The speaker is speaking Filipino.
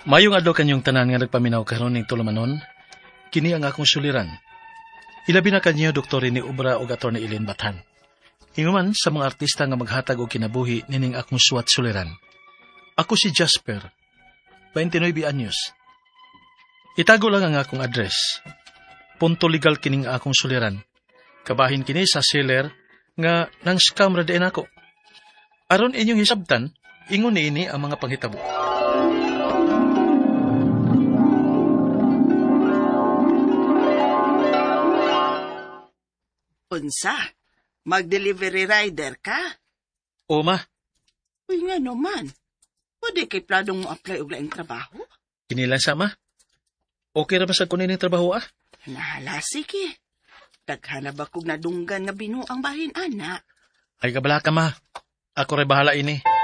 Mayong adlaw kanyong tanan nga nagpaminaw karon ning tulumanon, kini ang akong suliran. Ilabi na kanyo Dr. ni Ubra ug Atty. Eileen Bathan. Hinguman sa mga artista nga maghatag og kinabuhi nining akong suwat suliran. Ako si Jasper, 29 anyos. Itago lang ang akong address. Punto legal kining akong suliran. Kabahin kini sa seller nga nang scam ra diin ako. Aron inyong hisabtan, ingon niini ang mga panghitabo. Unsa? Mag-delivery rider ka? O ma, Uy nga naman. Pwede kay planong mo apply og laing trabaho? kinilan sa ma? Okay ra ba sa kunin ng trabaho ah? Nahala, sige. Daghan na ba kog nadunggan nga binuang bahin, ana? Ay kabala ka ma. Ako rin bahala ini.